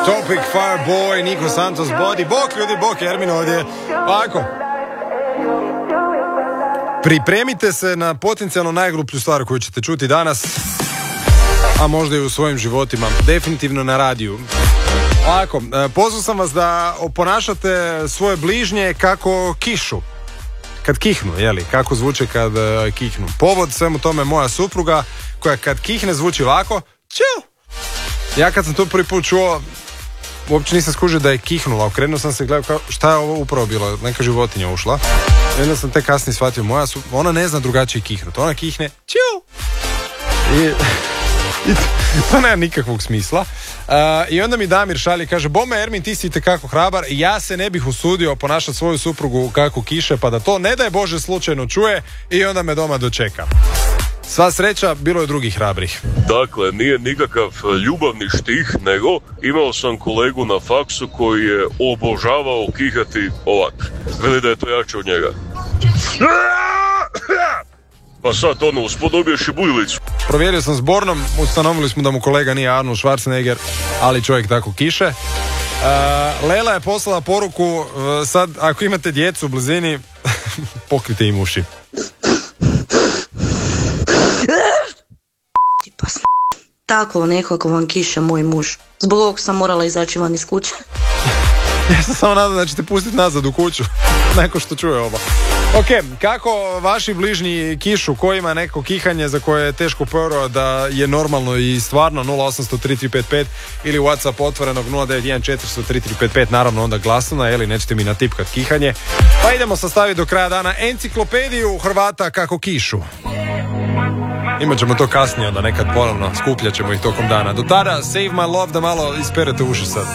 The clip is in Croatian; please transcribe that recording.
Topic, Fireboy, Niko Santos, Body. Bok ljudi, bok, Ermin ovdje. Ovako. Pripremite se na potencijalno najgluplju stvar koju ćete čuti danas, a možda i u svojim životima. Definitivno na radiju. Ovako, pozvao sam vas da oponašate svoje bližnje kako kišu. Kad kihnu, jeli? Kako zvuče kad kihnu. Povod svemu tome moja supruga, koja kad kihne zvuči ovako. Ću! Ja kad sam to prvi put čuo, uopće nisam skužio da je kihnula. Okrenuo sam se i gledao kao, šta je ovo upravo bilo? Neka životinja ušla. I onda sam tek kasnije shvatio, ona ne zna drugačije kihnuti. Ona kihne, ću! I to nema nikakvog smisla. I onda mi Damir šalje, kaže, bome Ermin, ti si itekako hrabar, ja se ne bih usudio ponašati svoju suprugu kako kiše, pa da to ne daj Bože slučajno čuje i onda me doma dočeka. Sva sreća, bilo je drugih hrabrih. Dakle, nije nikakav ljubavni štih, nego imao sam kolegu na faksu koji je obožavao kihati ovak. Veli da je to jače od njega. Pa sad uspodobiješ i buljilicu. Provjerio sam s Bornom, ustanovili smo da mu kolega nije Arnold Schwarzenegger, ali čovjek tako kiše. Lela je poslala poruku, sad ako imate djecu u blizini, pokrite im uši. Tako nekako vam kiše moj muž. Zbog ovog sam morala izaći van iz kuće. Ja sam samo nadam da ćete pustiti nazad u kuću. Neko što čuje ovo. Ok, kako vaši bližnji kišu, ko ima neko kihanje za koje je teško povjerovati da je normalno i stvarno, 0800-3355 ili WhatsApp otvorenog 091400-3355, naravno onda glasno, ili nećete mi natipkat kihanje. Pa idemo sastaviti do kraja dana enciklopediju Hrvata kako kišu. Imat ćemo to kasnije, onda nekad ponovno skupljat ćemo ih tokom dana. Do tada, Save My Love, da malo isperete uši sad.